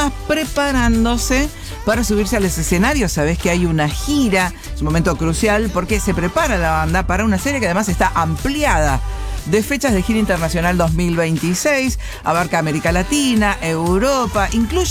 además preparándose para subirse a los escenarios. Sabés que hay una gira, es un momento crucial porque se prepara la banda para una serie que además está ampliada de fechas de gira internacional 2026, abarca América Latina, Europa, incluye